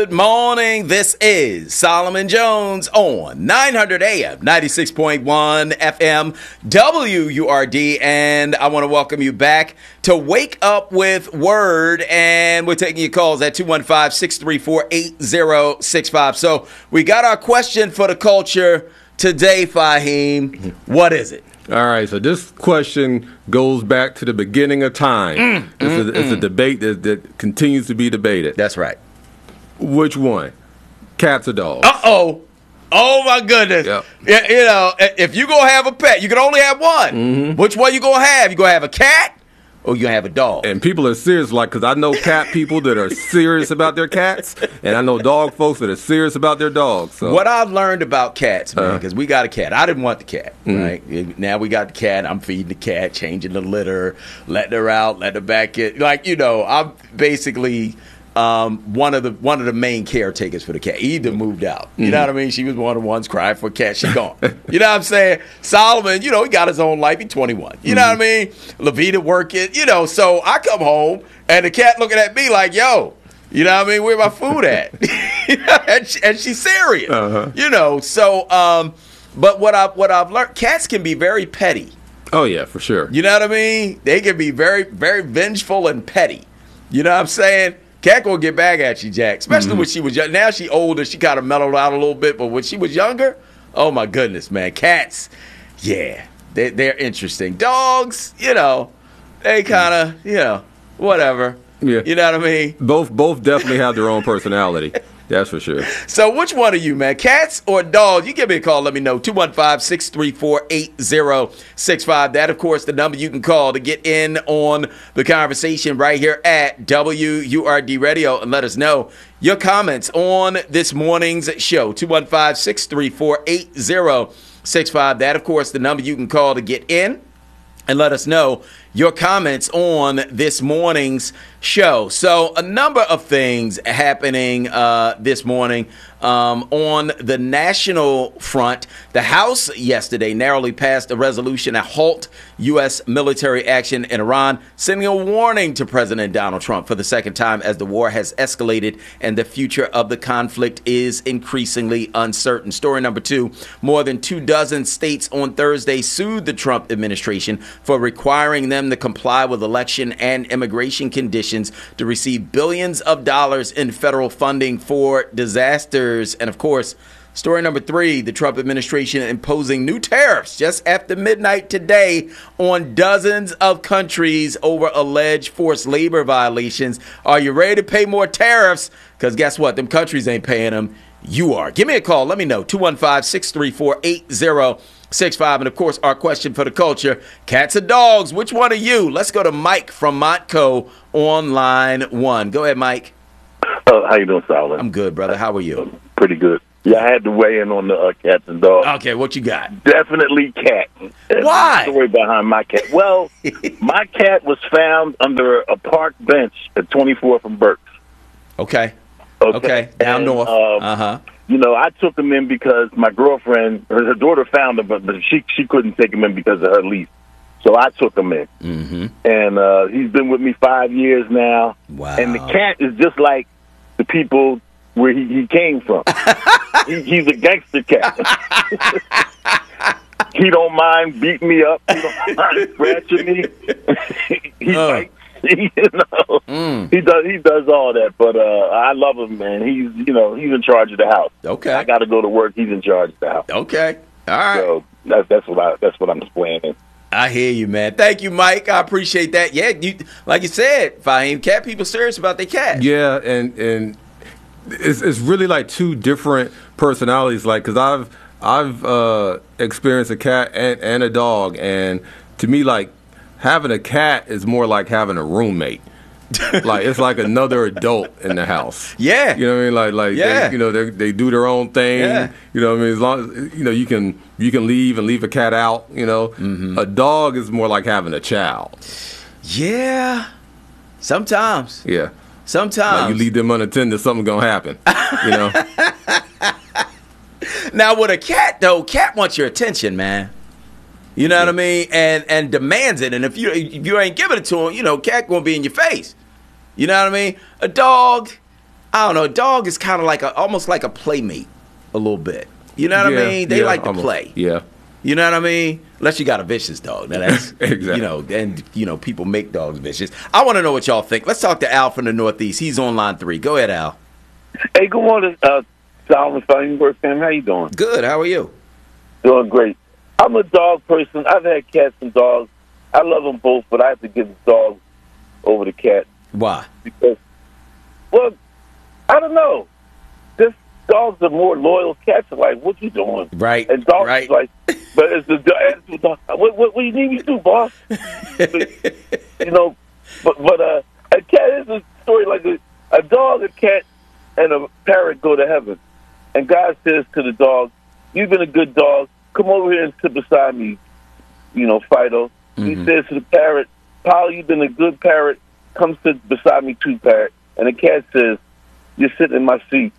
Good morning. This is Solomon Jones on 900 AM, 96.1 FM, WURD, and I want to welcome you back to Wake Up with Word, and we're taking your calls at 215-634-8065. So we got our question for the culture today, Fahim. What is it? All right, so this question goes back to the beginning of time. It's a debate that continues to be debated. That's right. Which one? Cats or dogs? Uh-oh. Oh, my goodness. Yep. Yeah, you know, if you're going to have a pet, you can only have one. Mm-hmm. Which one you going to have? You going to have a cat or you going to have a dog? And people are serious, because I know cat people that are serious about their cats, and I know dog folks that are serious about their dogs. So. What I've learned about cats, man, because we got a cat. I didn't want the cat, right? Now we got the cat. I'm feeding the cat, changing the litter, letting her out, letting her back in. I'm basically one of the main caretakers for the cat. Edith moved out. You know what I mean? She was one of the ones crying for a cat. She gone. You know what I'm saying? Solomon, he got his own life. He's 21. You know what I mean? Levita working. So I come home and the cat looking at me like, yo, you know what I mean? Where my food at? and she's serious. But what I've learned, cats can be very petty. Oh yeah, for sure. You know what I mean? They can be very, very vengeful and petty. You know what I'm saying? Cat gonna get back at you, Jack. Especially when she was young. Now she older, she kind of mellowed out a little bit. But when she was younger, oh my goodness, man, cats, yeah, they're interesting. Dogs, they kind of, whatever. Yeah, you know what I mean. Both definitely have their own personality. That's for sure. So which one are you, man? Cats or dogs? You give me a call. Let me know. 215-634-8065. That, of course, the number you can call to get in on the conversation right here at WURD Radio and let us know your comments on this morning's show. 215-634-8065. That, of course, the number you can call to get in and let us know your comments on this morning's show. So a number of things happening this morning on the national front. The House yesterday narrowly passed a resolution to halt U.S. military action in Iran, sending a warning to President Donald Trump for the second time as the war has escalated and the future of the conflict is increasingly uncertain. Story number 2, more than 24 states on Thursday sued the Trump administration for requiring them to comply with election and immigration conditions to receive billions of dollars in federal funding for disasters. And of course, story number 3, the Trump administration imposing new tariffs just after midnight today on dozens of countries over alleged forced labor violations. Are you ready to pay more tariffs? Because guess what? Them countries ain't paying them. You are. Give me a call. Let me know. 215-634-8065. And, of course, our question for the culture, cats or dogs, which one are you? Let's go to Mike from Montco on line 1. Go ahead, Mike. How you doing, Solomon? I'm good, brother. How are you? Pretty good. Yeah, I had to weigh in on the cats and dogs. Okay, what you got? Definitely cat. Why? The story behind my cat. Well, my cat was found under a park bench at 24th and Burks. Okay. Down north. I took him in because my girlfriend, her daughter found him, but she couldn't take him in because of her lease. So I took him in. Mm-hmm. And he's been with me 5 years now. Wow. And the cat is just like the people where he came from. He's a gangster cat. He don't mind beating me up. He don't mind scratching me. He bites. He does all that, but I love him, man. He's in charge of the house. Okay, I got to go to work. He's in charge of the house. Okay, all right. So that's what I'm explaining. I hear you, man. Thank you, Mike. I appreciate that. Yeah, like you said, Fahim, cat people serious about their cat. Yeah, and it's really like two different personalities. Like, because I've experienced a cat and a dog, and to me, like, having a cat is more like having a roommate. Like, it's like another adult in the house. Yeah. You know what I mean? Like yeah. They do their own thing. Yeah. You know what I mean? As long as, you can leave and leave a cat out, Mm-hmm. A dog is more like having a child. Yeah. Sometimes. Yeah. Sometimes. Like, you leave them unattended, something's going to happen. Now, with a cat, though, cat wants your attention, man. You know what I mean? And demands it. And if you ain't giving it to him, cat gonna be in your face. You know what I mean? A dog, I don't know. A dog is kind of like almost like a playmate, a little bit. You know what I mean? They like to play. Yeah. You know what I mean? Unless you got a vicious dog. Now that's exactly. And people make dogs vicious. I want to know what y'all think. Let's talk to Al from the Northeast. He's on line 3. Go ahead, Al. Hey, good morning, Solomon Feinberg fam. How you doing? Good. How are you? Doing great. I'm a dog person. I've had cats and dogs. I love them both, but I have to give the dog over the cat. Why? Because, well, I don't know. This dogs are more loyal. Cats are like, "What you doing?" Right. And dogs right. are like, but it's the dog. What do you need me to do, boss? You know, but a cat is a story like a dog, a cat, and a parrot go to heaven. And God says to the dog, "You've been a good dog. Come over here and sit beside me, Fido." Mm-hmm. He says to the parrot, "Paul, you've been a good parrot. Come sit beside me too, parrot." And the cat says, "You're sitting in my seat."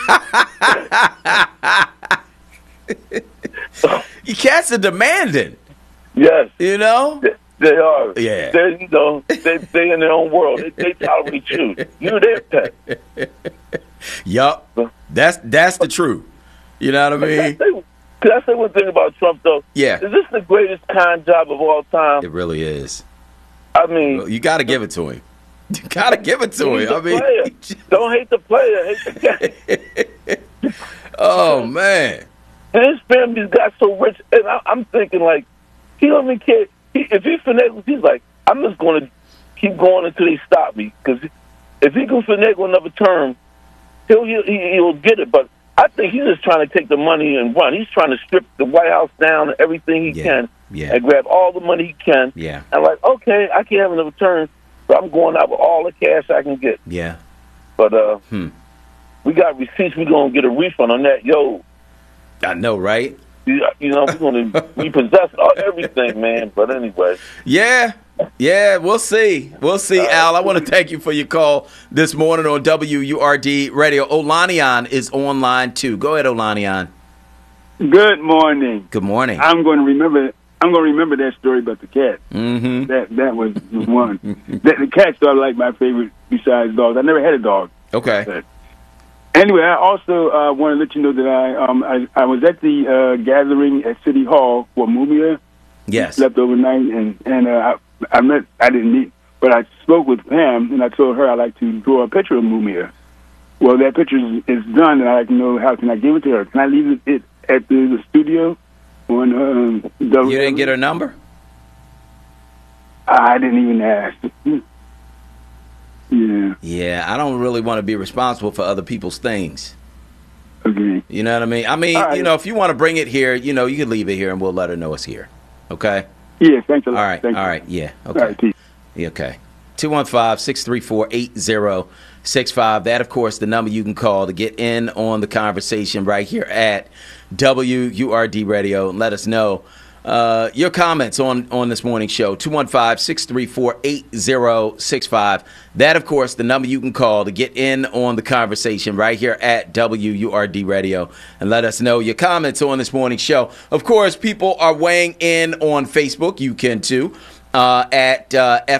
You cats are demanding. Yes. You know? They are. Yeah. They in their own world. They tolerate you. You're their pet. Yup. That's the truth. You know what I mean? Can I say one thing about Trump, though? Yeah. Is this the greatest con job of all time? It really is. I mean, you got to give it to him. You got to give it to him. I mean, don't hate the player, hate the guy. Oh, man. His family's got so rich, and I'm thinking, like, he don't even care. If he finagles, he's like, I'm just going to keep going until they stop me. Because if he can finagle another term, he'll get it. But I think he's just trying to take the money and run. He's trying to strip the White House down and everything he can and grab all the money he can. Yeah. And like, okay, I can't have another term, so I'm going out with all the cash I can get. Yeah. But we got receipts. We're going to get a refund on that. Yo. I know, right? We're going to repossess everything, man. But anyway. Yeah, we'll see. We'll see, Al. I want to thank you for your call this morning on WURD Radio. Olanian is on line 2. Go ahead, Olanian. Good morning. Good morning. I'm going to remember that story about the cat. Mm-hmm. That was the one. The cat started like my favorite besides dogs. I never had a dog. Okay. But anyway, I also want to let you know that I was at the gathering at City Hall for Mumia. Yes. Slept overnight, and I didn't meet, but I spoke with Pam, and I told her I'd like to draw a picture of Mumia. Well, that picture is done, and I'd like to know how can I give it to her. Can I leave it at the studio on You didn't get her number? I didn't even ask. Yeah. Yeah, I don't really want to be responsible for other people's things. Okay. You know what I mean? I mean, right. if you want to bring it here, you can leave it here and we'll let her know it's here. Okay? Yeah, thanks a lot. All right. Thank All you. right. Yeah. Okay. All right, peace. Yeah, okay. 215-634-8065. That, of course, the number you can call to get in on the conversation right here at WURD Radio and let us know your comments on this morning show. 215-634-8065. That, of course, the number you can call to get in on the conversation right here at WURD Radio and let us know your comments on this morning show. Of course, people are weighing in on Facebook. You can too. At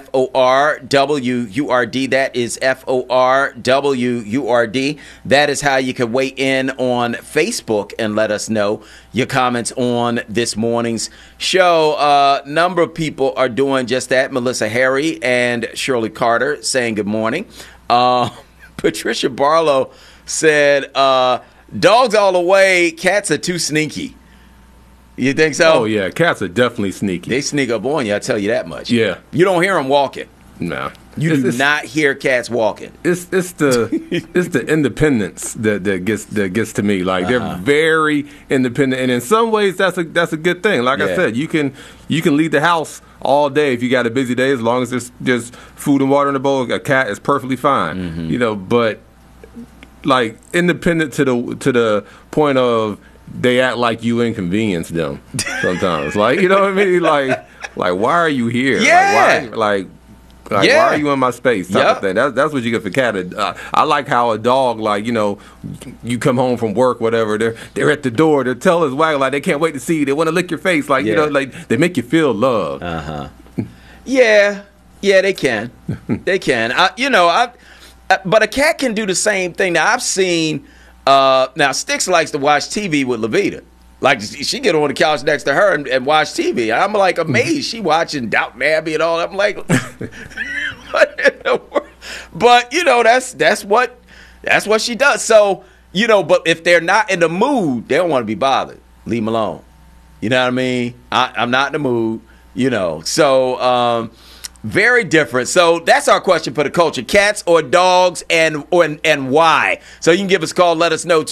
FORWURD. That is FORWURD. That is how you can weigh in on Facebook and let us know your comments on this morning's show. Number of people are doing just that. Melissa Harry and Shirley Carter saying good morning. Patricia Barlow said, dogs all the way, cats are too sneaky. You think so? Oh, yeah. Cats are definitely sneaky. They sneak up on you, I tell you that much. Yeah. You don't hear them walking. No. You do not hear cats walking. It's the independence that gets to me. Like they're very independent, and in some ways that's a good thing. Like I said, you can leave the house all day if you got a busy day, as long as there's just food and water in the bowl. A cat is perfectly fine. But like independent to the point of they act like you inconvenience them sometimes. Like, you know what I mean? Like why are you here? Yeah. Why are you in my space? Type of thing. That's what you get for cat. I like how a dog, like, you come home from work, whatever. They're at the door. Their tail is wagging like they can't wait to see you. They want to lick your face, like like they make you feel loved. Yeah, they can. They can. But a cat can do the same thing. Now, I've seen, now Sticks likes to watch TV with Levita. Like, she get on the couch next to her and watch TV. I'm like amazed. She watching Downton Abbey and all that. I'm like, what in the world? But, that's what she does. So, but if they're not in the mood, they don't want to be bothered. Leave them alone. You know what I mean? I'm not in the mood, So, very different. So that's our question for the culture. Cats or dogs, and why? So you can give us a call. Let us know.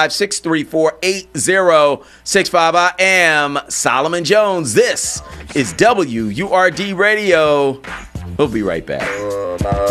215-634-8065. I am Solomon Jones. This is WURD Radio. We'll be right back.